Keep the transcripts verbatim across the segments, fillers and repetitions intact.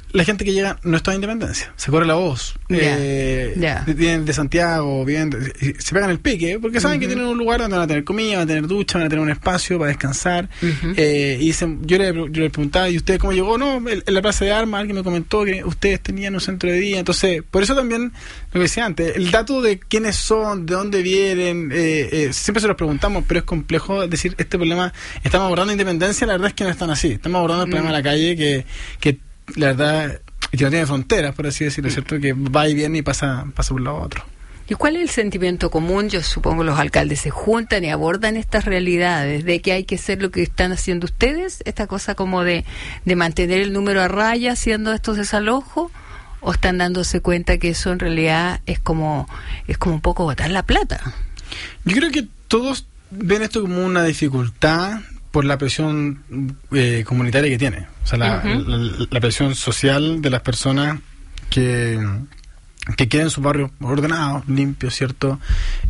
la gente que llega no está en Independencia, se corre la voz. Yeah. Eh, Yeah. Vienen de Santiago, vienen de, se pegan el pique, porque saben uh-huh. que tienen un lugar donde van a tener comida, van a tener ducha, van a tener un espacio para descansar. Uh-huh. Eh, y dicen, yo le, yo le preguntaba, ¿y usted cómo llegó? No, en la Plaza de Armas, alguien me comentó que ustedes tenían un centro de día. Entonces, por eso también, lo que decía antes, el dato de quiénes son, de dónde vienen, eh, eh, siempre se los preguntamos, pero es complejo decir, este problema, estamos abordando Independencia, la verdad es que no están así. Estamos abordando el problema uh-huh. de la calle que, que la verdad, que no tiene fronteras, por así decirlo, ¿cierto? Que va y viene y pasa, pasa de un lado a otro. ¿Y cuál es el sentimiento común? Yo supongo los alcaldes se juntan y abordan estas realidades de que hay que hacer lo que están haciendo ustedes, esta cosa como de, de mantener el número a raya haciendo estos desalojos, o están dándose cuenta que eso en realidad es como, es como un poco botar la plata. Yo creo que todos ven esto como una dificultad por la presión eh, comunitaria que tiene, o sea, la, uh-huh. la, la presión social de las personas que, que quieren su barrio ordenado, limpio, ¿cierto?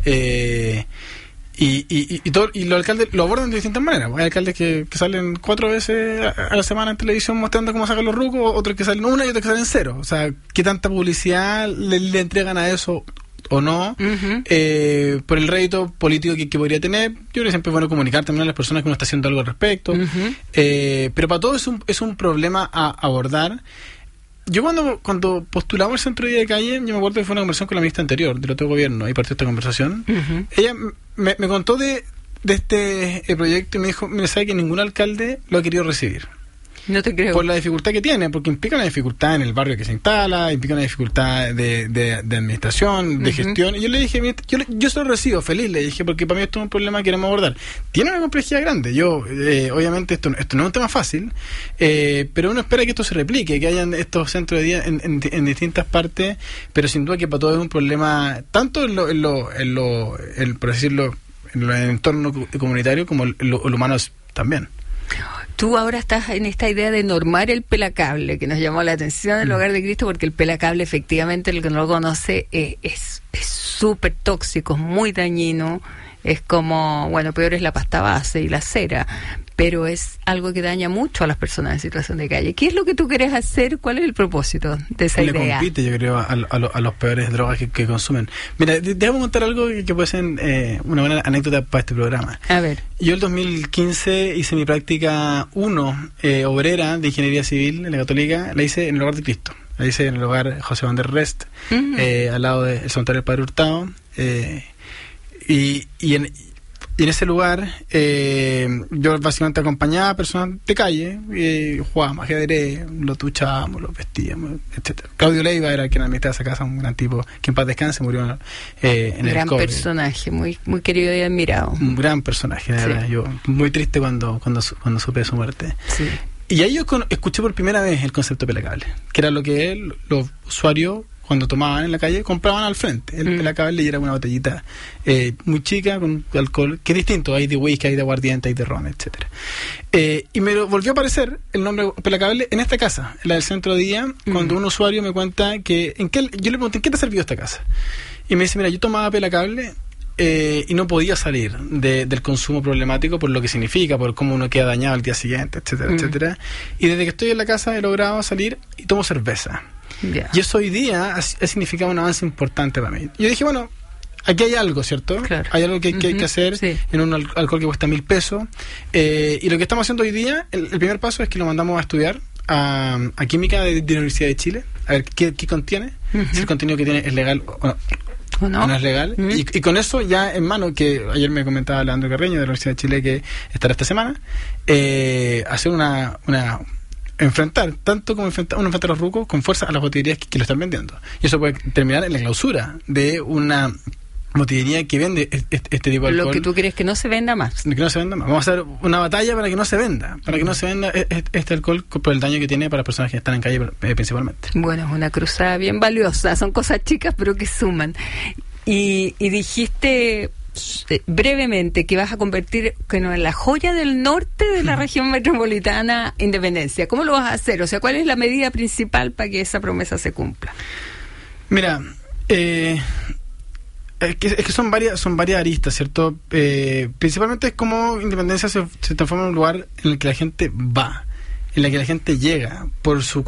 Eh, y, y, y, todo, y los alcaldes lo abordan de distintas maneras. Hay alcaldes que, que salen cuatro veces a, a la semana en televisión mostrando cómo sacan los rucos, otros que salen una y otros que salen cero. O sea, ¿qué tanta publicidad le, le entregan a eso o no? Uh-huh. eh, por el rédito político que, que podría tener. Yo creo que siempre es bueno comunicar también a las personas que uno está haciendo algo al respecto. Uh-huh. eh, pero para todo es un, es un problema a abordar. Yo cuando cuando postulamos el centro de día de calle, yo me acuerdo que fue una conversación con la ministra anterior del otro gobierno, ahí partió esta conversación. Uh-huh. Ella me, me contó de, de este proyecto y me dijo, mira, sabe que ningún alcalde lo ha querido recibir. No te creo. Por la dificultad que tiene, porque implica una dificultad en el barrio que se instala, implica una dificultad de, de, de administración, de uh-huh. gestión. Y yo le dije, yo, yo se lo recibo feliz, le dije, porque para mí esto es un problema que queremos abordar. Tiene una complejidad grande. Yo, eh, obviamente, esto, esto no es un tema fácil, eh, pero uno espera que esto se replique, que hayan estos centros de día en, en, en distintas partes, pero sin duda que para todos es un problema, tanto en lo, en lo, en lo en, por decirlo, en el entorno comunitario como en lo, en lo humano también. Tú ahora estás en esta idea de normar el pelacable, que nos llamó la atención del Hogar de Cristo, porque el pelacable, efectivamente, el que no lo conoce, eh, es súper tóxico, es muy dañino, es como, bueno, peor es la pasta base y la cera, pero es algo que daña mucho a las personas en situación de calle. ¿Qué es lo que tú quieres hacer? ¿Cuál es el propósito de esa Le idea? compite, yo creo, a, a, a los peores drogas que, que consumen. Mira, déjame contar algo que, que puede ser eh, una buena anécdota para este programa. A ver. Yo el dos mil quince hice mi práctica uno eh, obrera de Ingeniería Civil en la Católica, la hice en el Hogar de Cristo. La hice en el Hogar José Van der Rest, uh-huh. eh, al lado del Santuario del Padre Hurtado. Eh, y, y en... Y en ese lugar, eh, yo básicamente acompañaba a personas de calle, eh, jugábamos ajedrez, los duchábamos, los vestíamos, etcétera. Claudio Leiva era quien administraba esa casa, un gran tipo que en paz descanse, murió eh, en el gran COVID. Personaje, muy muy querido y admirado. Un gran personaje, de sí. verdad. Yo muy triste cuando cuando cuando supe de su muerte. Sí. Y ahí yo con, escuché por primera vez el concepto de pelacable, que era lo que él, los usuarios, cuando tomaban en la calle, compraban al frente. El mm. pelacable y era una botellita eh, muy chica, con alcohol, que es distinto. Hay de whisky, hay de aguardiente, hay de ron, etcétera. Eh, y me volvió a aparecer el nombre pelacable en esta casa, en la del centro de día, mm. cuando un usuario me cuenta que... ¿en qué, yo le pregunté, ¿en qué te ha servido esta casa? Y me dice, mira, yo tomaba pelacable eh, y no podía salir de, del consumo problemático por lo que significa, por cómo uno queda dañado al día siguiente, etcétera, mm. etcétera. Y desde que estoy en la casa he logrado salir y tomo cerveza. Yeah. Y eso hoy día ha, ha significado un avance importante para mí. Yo dije, bueno, aquí hay algo, ¿cierto? Claro. Hay algo que, que uh-huh. hay que hacer sí. en un al- alcohol que cuesta mil pesos. Eh, y lo que estamos haciendo hoy día, el, el primer paso es que lo mandamos a estudiar a, a Química de, de la Universidad de Chile, a ver qué, qué contiene, uh-huh. si el contenido que tiene es legal o no. ¿O no? no es legal. Uh-huh. Y, y con eso ya en mano, que ayer me comentaba Leandro Carreño de la Universidad de Chile que estará esta semana, eh, hacer una... una enfrentar, tanto como enfrentar, uno enfrenta a los rucos con fuerza a las botillerías que, que lo están vendiendo. Y eso puede terminar en la clausura de una botillería que vende este, este tipo de alcohol. Lo que tú crees que no se venda más. Que no se venda más. Vamos a hacer una batalla para que no se venda, para que no se venda este alcohol por el daño que tiene para las personas que están en calle eh, principalmente. Bueno, es una cruzada bien valiosa, son cosas chicas pero que suman. Y, y dijiste brevemente que vas a convertir bueno, en la joya del norte de la región metropolitana Independencia. ¿Cómo lo vas a hacer? O sea, ¿cuál es la medida principal para que esa promesa se cumpla? Mira, eh, es, que, es que son varias son varias aristas, ¿cierto? Eh, principalmente es como Independencia se, se transforma en un lugar en el que la gente va, en el que la gente llega por su